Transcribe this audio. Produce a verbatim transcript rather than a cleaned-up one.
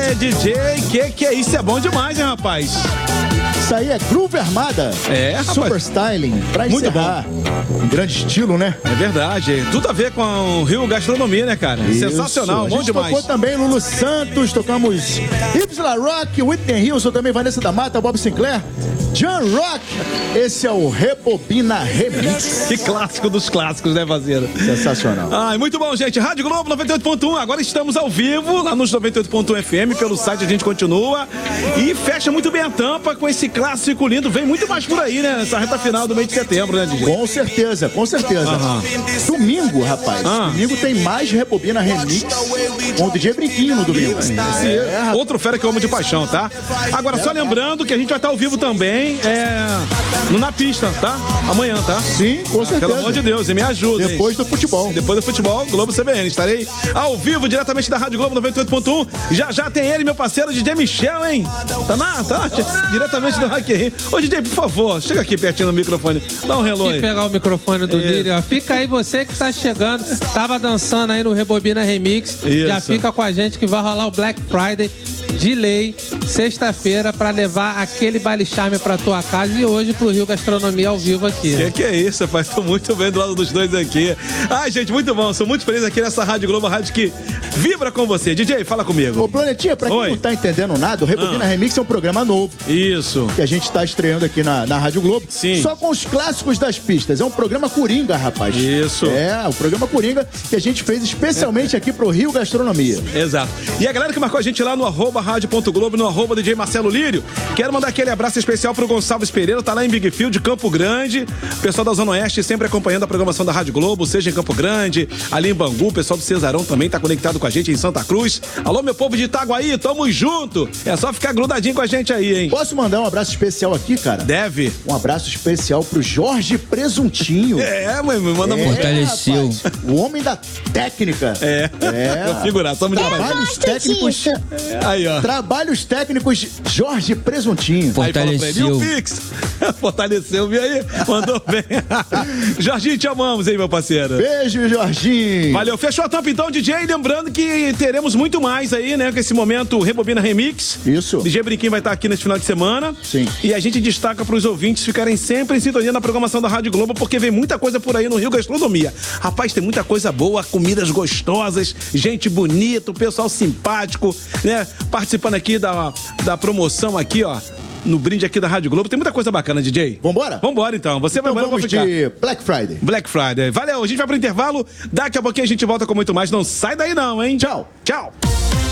É, D J, que que é isso? É bom demais, hein, rapaz? Isso aí é Groove Armada. É, rapaz. Super Styling, pra Muito encerrar. Bom. Em grande estilo, né? É verdade. Tudo a ver com o Rio Gastronomia, né, cara? Isso. Sensacional, bom demais. A gente tocou também Lulu Santos, tocamos Ipsila Rock, Whitney Houston, também Vanessa da Mata, Bob Sinclair, John Rock. Esse é o Rebobina Remix. Que clássico dos clássicos, né, Vazeira? Sensacional. Ai, muito bom, gente. Rádio Globo noventa e oito ponto um. Agora estamos ao vivo, lá nos noventa e oito ponto um F M. Pelo site a gente continua. E fecha muito bem a tampa com esse clássico lindo. Vem muito mais por aí, né? Nessa reta final do mês de setembro, né, D J? Com certeza, com certeza. Aham. Domingo, rapaz. Ah. Domingo tem mais Rebobina Remix com o D J Brinquinho no domingo. Esse é, outro fera que eu amo de paixão, tá? Agora, só lembrando que a gente vai estar ao vivo também é, no Na Pista, tá? Amanhã, tá? Sim, com certeza. Pelo amor de Deus, e me ajuda. Depois do futebol. Depois do futebol, Globo C B N. Estarei ao vivo, diretamente da Rádio Globo noventa e oito ponto um. Já já tem ele, meu parceiro, D J Michel, hein? Tá na, tá na, diretamente do Rock in Rio. Ô, D J, por favor, chega aqui pertinho do microfone. Dá um relógio. Deixa eu pegar o microfone do É. Lírio, ó. Fica aí, você que tá chegando, tava dançando aí no Rebobina Remix. Isso. Já fica com a gente que vai rolar o Black Friday de lei, sexta-feira, pra levar aquele baile charme pra tua casa e hoje pro Rio Gastronomia ao vivo aqui. Que que é isso, rapaz? Tô muito bem do lado dos dois aqui. Ai, gente, muito bom. Sou muito feliz aqui nessa Rádio Globo, a rádio que vibra com você. D J, fala comigo. Ô, Planetinha, pra quem Oi. não tá entendendo nada, o Rebobina Ah. Remix é um programa novo Isso. que a gente tá estreando aqui na, na Rádio Globo. Sim. Só com os clássicos das pistas. É um programa Coringa, rapaz. Isso. É, o programa Coringa que a gente fez especialmente aqui pro Rio Gastronomia. Exato. E a galera que marcou a gente lá no arroba rádio.globo, no arroba D J Marcelo Lírio, quero mandar aquele abraço especial pro Gonçalves Pereira, tá lá em Big Field, Campo Grande. O pessoal da Zona Oeste sempre acompanhando a programação da Rádio Globo, seja em Campo Grande, ali em Bangu, o pessoal do Cesarão também tá conectado com a gente em Santa Cruz. Alô, meu povo de Itaguaí, tamo junto. É só ficar grudadinho com a gente aí, hein? Posso mandar um abraço especial aqui, cara? Deve. Um abraço especial pro Jorge Presuntinho. É, mãe, me manda muito. Fortaleceu. rapaz, o homem da técnica. É. É. Figurar, somos de Trabalhos técnicos. Aí, ó. Trabalhos técnicos Jorge Presuntinho. Aí fala pra ele, e Fortaleceu. o Pix? Fortaleceu, viu aí? Mandou bem. Jorginho, te amamos, hein, meu parceiro? Beijo, Jorginho. Valeu, fechou a tampa então, D J. Lembrando que teremos muito mais aí, né? Com esse momento Rebobina Remix. Isso. D J Brinquinho vai estar aqui nesse final de semana. Sim. E a gente destaca para os ouvintes ficarem sempre em sintonia na programação da Rádio Globo, porque vem muita coisa por aí no Rio Gastronomia. Rapaz, tem muita coisa boa, comidas gostosas, gente bonita, o pessoal simpático, né? Participando aqui da, da promoção aqui, ó. No brinde aqui da Rádio Globo. Tem muita coisa bacana, D J. Vambora? Vambora, então. Você Então vai embora, eu vamos vou ficar. de Black Friday. Black Friday. Valeu, a gente vai pro intervalo. Daqui a pouquinho a gente volta com muito mais. Não sai daí não, hein? Tchau. Tchau.